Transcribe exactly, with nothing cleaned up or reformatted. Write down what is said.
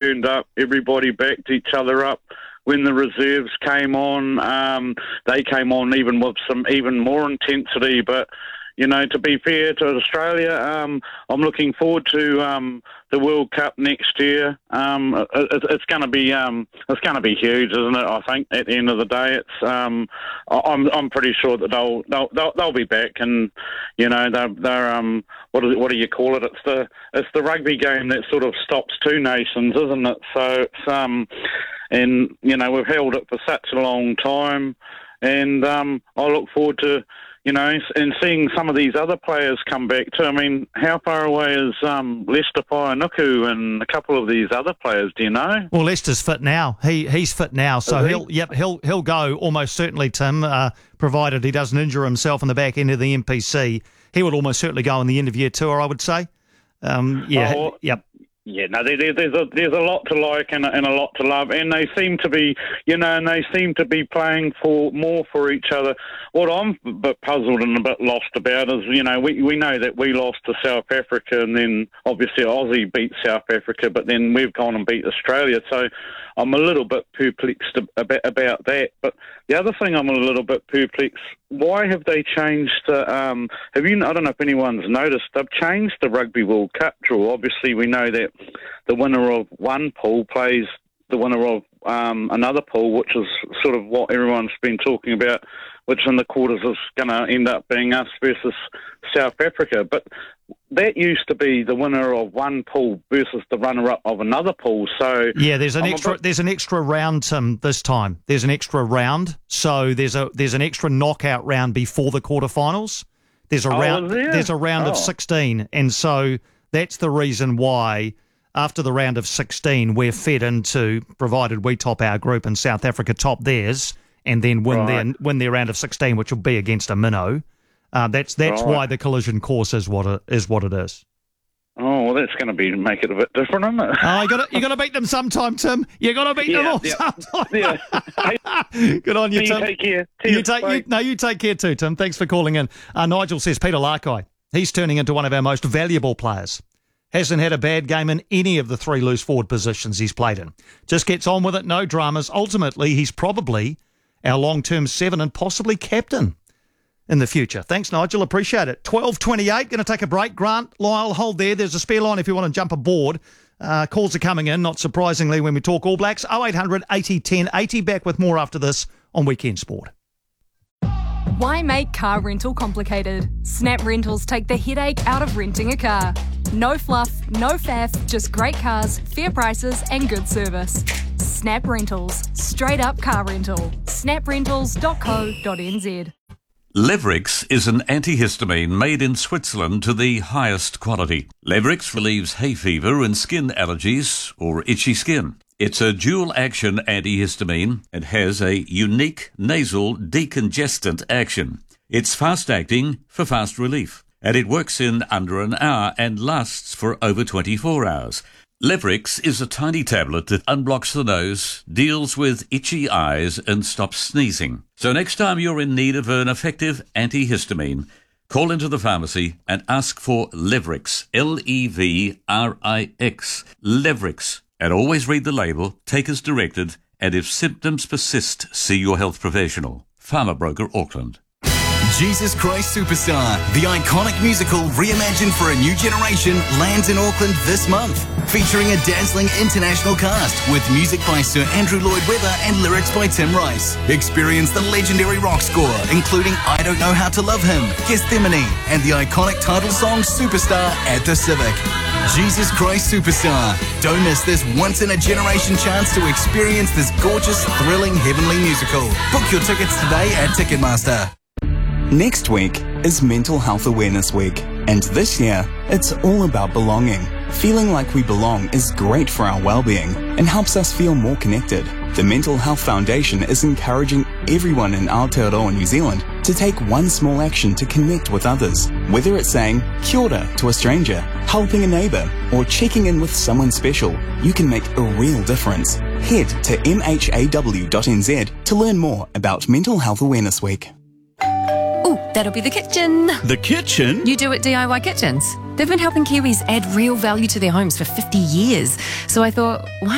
turned up. Everybody backed each other up. When the reserves came on, um, they came on even with some even more intensity. But, you know, to be fair to Australia, um, I'm looking forward to um, the World Cup next year. Um, it, it's going to be um, it's going to be huge, isn't it? I think at the end of the day, it's um, I'm I'm pretty sure that they'll they'll they'll, they'll be back, and you know they're they're um what is it, what do you call it? It's the it's the rugby game that sort of stops two nations, isn't it? So it's um. And, you know, we've held it for such a long time. And um, I look forward to, you know, and seeing some of these other players come back too. I mean, how far away is um, Lester Whainuku and a couple of these other players, do you know? Well, Lester's fit now. He He's fit now. So Is he? he'll yep he'll he'll go almost certainly, Tim, uh, provided he doesn't injure himself in the back end of the N P C. He would almost certainly go in the end of year tour, I would say. Um, yeah, Oh, yep. Yeah, no, there, there, there's a there's a lot to like and a, and a lot to love, and they seem to be, you know, and they seem to be playing for more for each other. What I'm a bit puzzled and a bit lost about is, you know, we we know that we lost to South Africa, and then obviously Aussie beat South Africa, but then we've gone and beat Australia. So I'm a little bit perplexed about about that. But the other thing I'm a little bit perplexed. Why have they changed? Uh, um, have you? I don't know if anyone's noticed. They've changed the Rugby World Cup draw. Obviously, we know that the winner of one pool plays the winner of um, another pool, which is sort of what everyone's been talking about, which in the quarters is going to end up being us versus South Africa. But that used to be the winner of one pool versus the runner-up of another pool. So yeah, there's an I'm extra bit... there's an extra round, Tim, this time. There's an extra round, so there's a there's an extra knockout round before the quarterfinals. There's a oh, round there? there's a round oh. of sixteen, and so that's the reason why after the round of sixteen we're fed into, provided we top our group and South Africa top theirs, and then win right. their win their round of sixteen, which will be against a minnow. Uh, that's that's right. why the collision course is what it is. What it is. Oh, well, that's going to be make it a bit different, isn't it? Oh, you got to you got to beat them sometime, Tim. You got to beat yeah, them all yeah, sometime. Yeah. Good on you, you Tim. Take care. You Cheers, take you, no, you take care too, Tim. Thanks for calling in. Uh, Nigel says Peter Larkai. He's turning into one of our most valuable players. Hasn't had a bad game in any of the three loose forward positions he's played in. Just gets on with it, no dramas. Ultimately, he's probably our long-term seven and possibly captain in the future. Thanks, Nigel. Appreciate it. twelve twenty-eight. Going to take a break. Grant, Lyle, hold there. There's a spare line if you want to jump aboard. Uh, calls are coming in, not surprisingly, when we talk All Blacks. oh eight hundred eighty ten eighty. Back with more after this on Weekend Sport. Why make car rental complicated? Snap Rentals take the headache out of renting a car. No fluff, no faff, just great cars, fair prices and good service. Snap Rentals. Straight up car rental. snap rentals dot co dot n z. Levrix is an antihistamine made in Switzerland to the highest quality. Levrix relieves hay fever and skin allergies or itchy skin. It's a dual-action antihistamine and has a unique nasal decongestant action. It's fast-acting for fast relief, and it works in under an hour and lasts for over twenty-four hours. Levrix is a tiny tablet that unblocks the nose, deals with itchy eyes, and stops sneezing. So next time you're in need of an effective antihistamine, call into the pharmacy and ask for Levrix, L E V R I X, Levrix. And always read the label, take as directed, and if symptoms persist, see your health professional. Farmer Broker, Auckland. Jesus Christ Superstar, the iconic musical reimagined for a new generation, lands in Auckland this month. Featuring a dazzling international cast with music by Sir Andrew Lloyd Webber and lyrics by Tim Rice. Experience the legendary rock score, including I Don't Know How to Love Him, Gethsemane, and the iconic title song Superstar at the Civic. Jesus Christ Superstar. Don't miss this once-in-a-generation chance to experience this gorgeous, thrilling, heavenly musical. Book your tickets today at Ticketmaster. Next week is Mental Health Awareness Week, and this year, it's all about belonging. Feeling like we belong is great for our well-being and helps us feel more connected. The Mental Health Foundation is encouraging everyone in Aotearoa, New Zealand, to take one small action to connect with others. Whether it's saying kia ora to a stranger, helping a neighbour, or checking in with someone special, you can make a real difference. Head to m h a w dot n z to learn more about Mental Health Awareness Week. Ooh, that'll be the kitchen. The kitchen? You do at D I Y Kitchens. They've been helping Kiwis add real value to their homes for fifty years. So I thought, why